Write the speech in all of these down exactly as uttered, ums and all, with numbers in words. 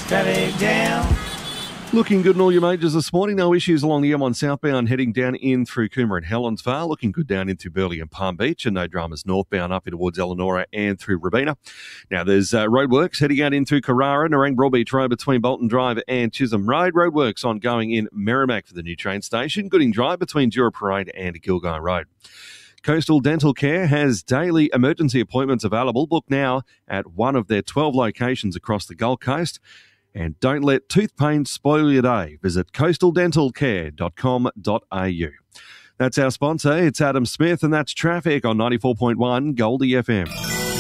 Traffic down. Looking good in all your majors this morning. No issues along the M one southbound heading down in through Coomera and Helensvale. Looking good down into Burleigh and Palm Beach, and no dramas northbound up in towards Eleanor and through Robina. Now there's uh, roadworks heading out into Carrara, Nerang Broadbeach Road between Bolton Drive and Chisholm Road. Roadworks ongoing in Merrimack for the new train station. Gooding Drive between Dura Parade and Gilgai Road. Coastal Dental Care has daily emergency appointments available. Book now at one of their twelve locations across the Gold Coast. And don't let tooth pain spoil your day. Visit coastal dental care dot com dot a u. That's our sponsor. It's Adam Smith, and that's traffic on ninety-four point one Goldie F M.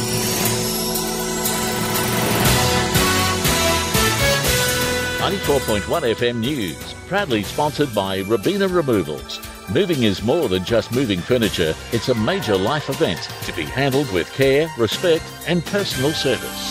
ninety-four point one F M News, proudly sponsored by Robina Removals. Moving is more than just moving furniture. It's a major life event to be handled with care, respect and personal service.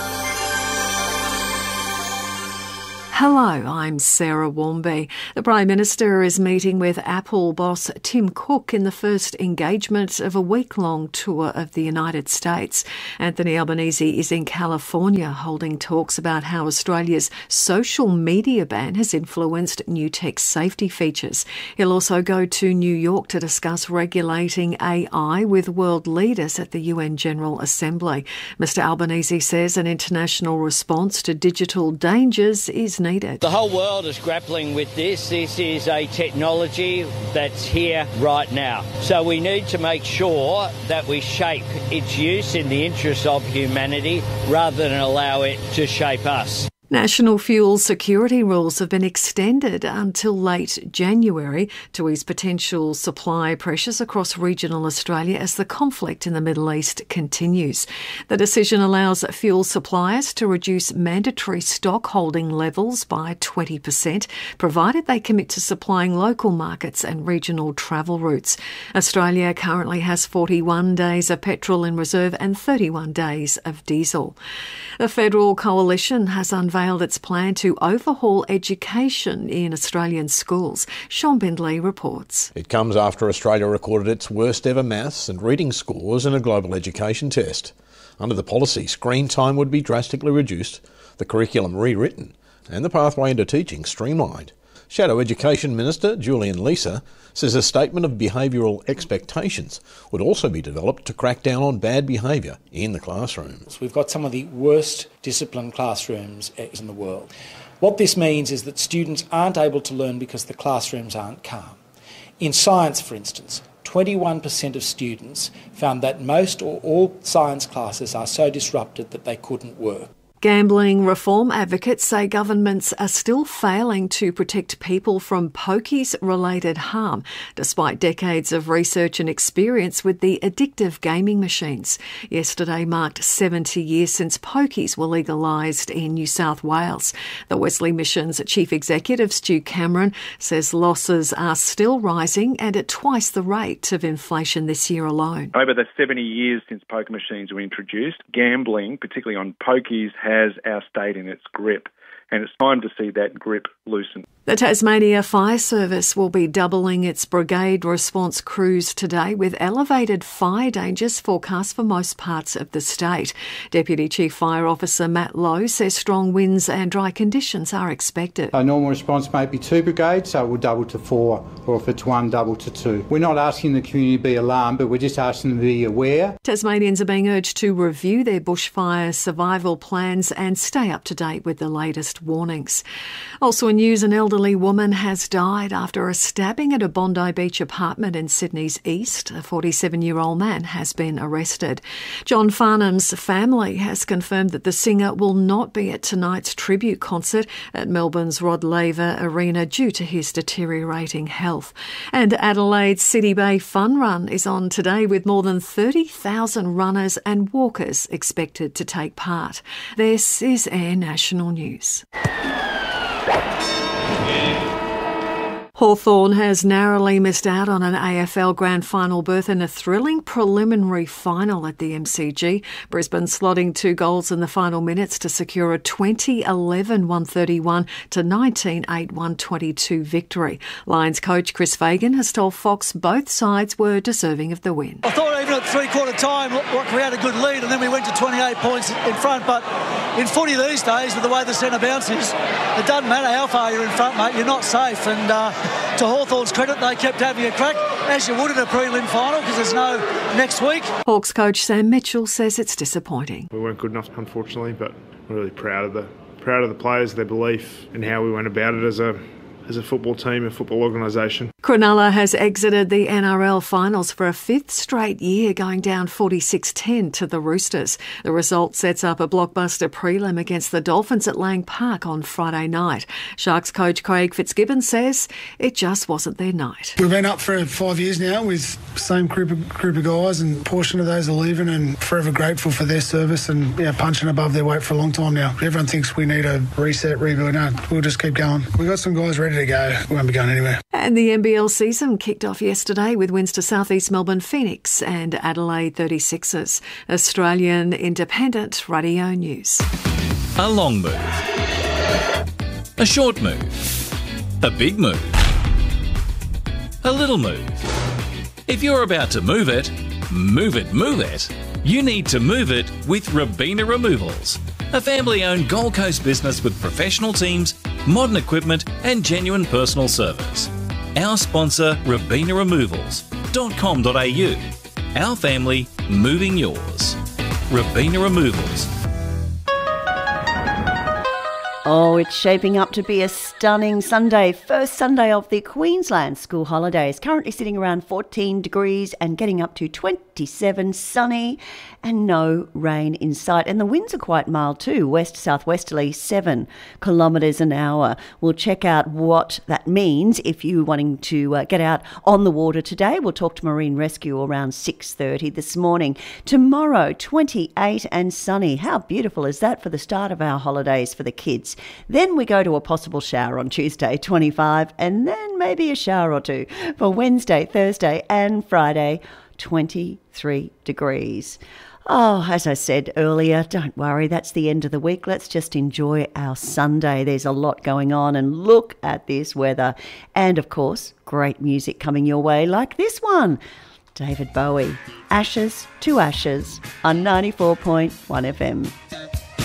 Hello, I'm Sarah Warmby. The Prime Minister is meeting with Apple boss Tim Cook in the first engagement of a week-long tour of the United States. Anthony Albanese is in California holding talks about how Australia's social media ban has influenced new tech safety features. He'll also go to New York to discuss regulating A I with world leaders at the U N General Assembly. Mister Albanese says an international response to digital dangers is needed. The whole world is grappling with this. This is a technology that's here right now. So we need to make sure that we shape its use in the interest of humanity rather than allow it to shape us. National fuel security rules have been extended until late January to ease potential supply pressures across regional Australia as the conflict in the Middle East continues. The decision allows fuel suppliers to reduce mandatory stock holding levels by twenty percent, provided they commit to supplying local markets and regional travel routes. Australia currently has forty-one days of petrol in reserve and thirty-one days of diesel. The Federal Coalition has unveiled its plan to overhaul education in Australian schools. Sean Bindley reports. It comes after Australia recorded its worst ever maths and reading scores in a global education test. Under the policy, screen time would be drastically reduced, the curriculum rewritten, and the pathway into teaching streamlined. Shadow Education Minister Julian Leeser says a statement of behavioural expectations would also be developed to crack down on bad behaviour in the classrooms. We've got some of the worst disciplined classrooms in the world. What this means is that students aren't able to learn because the classrooms aren't calm. In science, for instance, twenty-one percent of students found that most or all science classes are so disrupted that they couldn't work. Gambling reform advocates say governments are still failing to protect people from pokies-related harm, despite decades of research and experience with the addictive gaming machines. Yesterday marked seventy years since pokies were legalised in New South Wales. The Wesley Mission's Chief Executive, Stu Cameron, says losses are still rising and at twice the rate of inflation this year alone. Over the seventy years since poker machines were introduced, gambling, particularly on pokies, has our state in its grip, and it's time to see that grip loosen. The Tasmania Fire Service will be doubling its brigade response crews today with elevated fire dangers forecast for most parts of the state. Deputy Chief Fire Officer Matt Lowe says strong winds and dry conditions are expected. A normal response may be two brigades, so we'll double to four, or if it's one, double to two. We're not asking the community to be alarmed, but we're just asking them to be aware. Tasmanians are being urged to review their bushfire survival plans and stay up to date with the latest warnings. Also in news, an elderly woman has died after a stabbing at a Bondi Beach apartment in Sydney's east. A forty-seven-year-old man has been arrested. John Farnham's family has confirmed that the singer will not be at tonight's tribute concert at Melbourne's Rod Laver Arena due to his deteriorating health. And Adelaide's City Bay Fun Run is on today with more than thirty thousand runners and walkers expected to take part. This is Air National News. Hawthorn has narrowly missed out on an A F L Grand Final berth in a thrilling preliminary final at the M C G. Brisbane slotting two goals in the final minutes to secure a twenty eleven one thirty-one to nineteen eight one twenty-two victory. Lions coach Chris Fagan has told Fox both sides were deserving of the win. I thought even at three-quarter time, like, we had a good lead and then we went to twenty-eight points in front, but in footy these days, with the way the centre bounces, it doesn't matter how far you're in front, mate, you're not safe. And uh, to Hawthorn's credit, they kept having a crack, as you would in a prelim final, because there's no next week. Hawks coach Sam Mitchell says it's disappointing. We weren't good enough, unfortunately, but we're really proud of the proud of the players, their belief, and how we went about it as a as a football team, a football organisation. Cronulla has exited the N R L finals for a fifth straight year, going down forty-six ten to the Roosters. The result sets up a blockbuster prelim against the Dolphins at Lang Park on Friday night. Sharks coach Craig Fitzgibbon says it just wasn't their night. We've been up for five years now with the same group of, group of guys, and a portion of those are leaving, and forever grateful for their service and you know, punching above their weight for a long time now. Everyone thinks we need a reset, rebuild. No, we'll just keep going. We've got some guys ready to go. We won't be going anywhere. And the N B L season kicked off yesterday with wins to South East Melbourne Phoenix and Adelaide thirty-sixers. Australian Independent Radio News. A long move. A short move. A big move. A little move. If you're about to move it, move it, move it. You need to move it with Robina Removals, a family-owned Gold Coast business with professional teams, modern equipment and genuine personal service. Our sponsor, Robina Removals dot com dot a u. Our family, moving yours. Robina Removals. Oh, it's shaping up to be a stunning Sunday. First Sunday of the Queensland school holidays. Currently sitting around fourteen degrees and getting up to twenty-seven, sunny and no rain in sight. And the winds are quite mild too, west-southwesterly, seven kilometres an hour. We'll check out what that means if you're wanting to uh, get out on the water today. We'll talk to Marine Rescue around six thirty this morning. Tomorrow, twenty-eight and sunny. How beautiful is that for the start of our holidays for the kids? Then we go to a possible shower on Tuesday, twenty-five, and then maybe a shower or two for Wednesday, Thursday and Friday, twenty-three degrees. Oh, as I said earlier, don't worry, that's the end of the week. Let's just enjoy our Sunday. There's a lot going on, and look at this weather. And, of course, great music coming your way like this one. David Bowie, Ashes to Ashes on ninety-four point one F M.